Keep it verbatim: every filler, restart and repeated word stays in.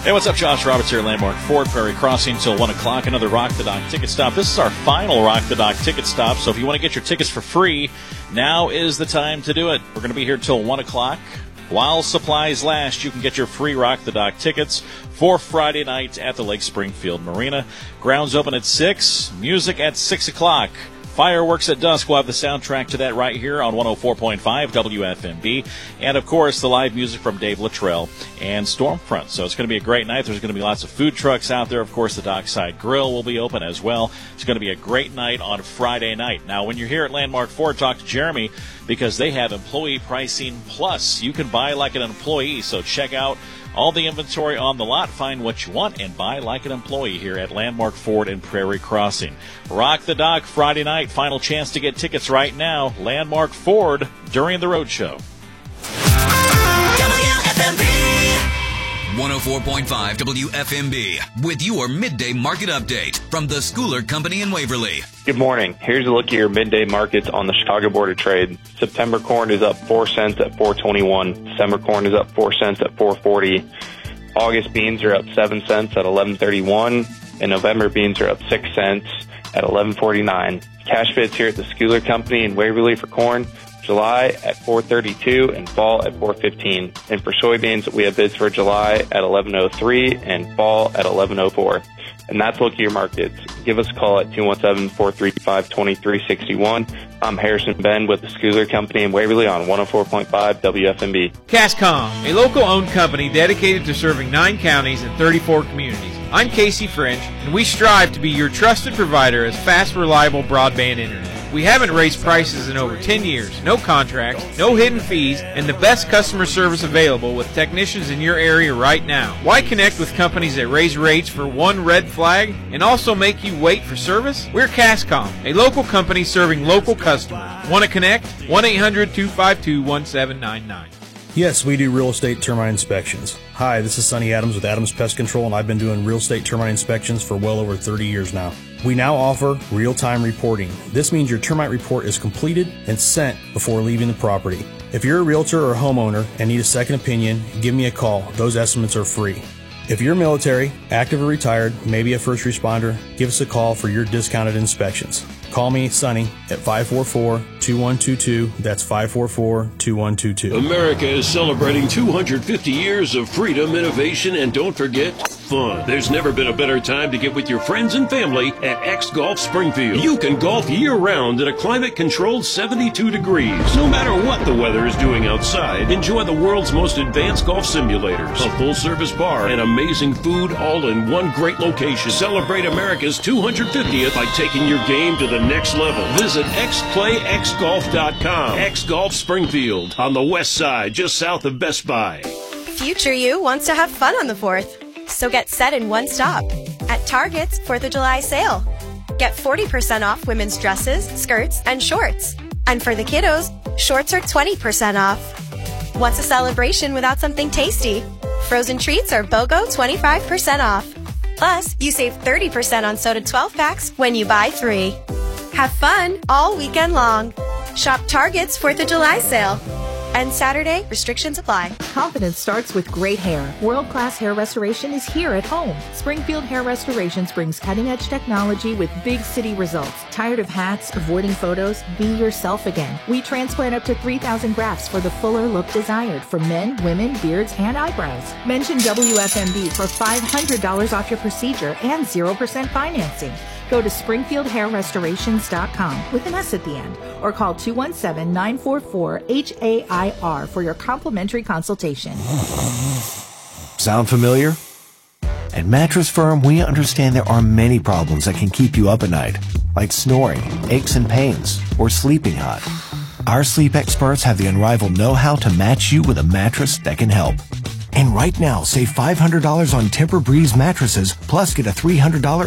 Hey, what's up? Josh Roberts here, Landmark Ford, Prairie Crossing, till one o'clock. Another Rock the Dock ticket stop. This is our final Rock the Dock ticket stop, so if you want to get your tickets for free, now is the time to do it. We're going to be here till one o'clock. While supplies last, you can get your free Rock the Dock tickets for Friday night at the Lake Springfield Marina. Grounds open at six, music at six o'clock. Fireworks at dusk. We'll have the soundtrack to that right here on one oh four point five W F M B. And, of course, the live music from Dave Luttrell and Stormfront. So it's going to be a great night. There's going to be lots of food trucks out there. Of course, the Dockside Grill will be open as well. It's going to be a great night on Friday night. Now, when you're here at Landmark Ford, talk to Jeremy because they have Employee Pricing Plus. You can buy like an employee, so check out all the inventory on the lot, find what you want, and buy like an employee here at Landmark Ford and Prairie Crossing. Rock the Dock Friday night. Final chance to get tickets right now. Landmark Ford during the road show. W F M B one oh four point five W F M B with your midday market update from the Schooler Company in Waverly. Good morning. Here's a look at your midday markets on the Chicago Board of Trade. September corn is up four cents at four twenty-one. December corn is up four cents at four forty. August beans are up seven cents at eleven thirty-one. And November beans are up six cents at eleven forty-nine. Cash bids here at the Schooler Company in Waverly for corn. July at four thirty-two and fall at four fifteen. And for soybeans, we have bids for July at eleven oh three and fall at eleven oh four. And that's look at your markets. Give us a call at two one seven, four three five, two three six one. I'm Harrison Ben with the Schooler Company in Waverly on one oh four point five W F M B. Cascom, a local-owned company dedicated to serving nine counties and thirty-four communities. I'm Casey French, and we strive to be your trusted provider of fast, reliable broadband internet. We haven't raised prices in over ten years, no contracts, no hidden fees, and the best customer service available with technicians in your area right now. Why connect with companies that raise rates for one red flag and also make you wait for service? We're Cascom, a local company serving local customers. Want to connect? one eight hundred, two five two, one seven nine nine. Yes, we do real estate termite inspections. Hi, this is Sonny Adams with Adams Pest Control, and I've been doing real estate termite inspections for well over thirty years now. We now offer real-time reporting. This means your termite report is completed and sent before leaving the property. If you're a realtor or a homeowner and need a second opinion, give me a call. Those estimates are free. If you're military, active or retired, maybe a first responder, give us a call for your discounted inspections. Call me, Sonny, at five four four, two one two two. That's five four four, two one two two. America is celebrating two hundred fifty years of freedom, innovation, and don't forget, fun. There's never been a better time to get with your friends and family at X Golf Springfield. You can golf year-round at a climate-controlled seventy-two degrees. No matter what the weather is doing outside, enjoy the world's most advanced golf simulators, a full-service bar, and amazing food all in one great location. Celebrate America's two hundred fiftieth by taking your game to the next level. Visit x play x golf dot com. X Golf Springfield on the west side, just south of Best Buy. Future you wants to have fun on the fourth. So get set in one stop at Target's fourth of July sale. Get forty percent off women's dresses, skirts, and shorts. And for the kiddos, shorts are twenty percent off. What's a celebration without something tasty? Frozen treats are BOGO twenty-five percent off. Plus, you save thirty percent on soda twelve packs when you buy three. Have fun all weekend long. Shop Target's fourth of July sale. And Saturday, restrictions apply. Confidence starts with great hair. World-class hair restoration is here at home. Springfield Hair Restorations brings cutting-edge technology with big city results. Tired of hats, avoiding photos? Be yourself again. We transplant up to three thousand grafts for the fuller look desired for men, women, beards, and eyebrows. Mention W F M B for five hundred dollars off your procedure and zero percent financing. Go to springfield hair restorations dot com with an S at the end or call two one seven, nine four four, H A I R for your complimentary consultation. Sound familiar? At Mattress Firm, we understand there are many problems that can keep you up at night, like snoring, aches and pains, or sleeping hot. Our sleep experts have the unrivaled know-how to match you with a mattress that can help. And right now, save five hundred dollars on Tempur-Breeze mattresses, plus get a three hundred dollars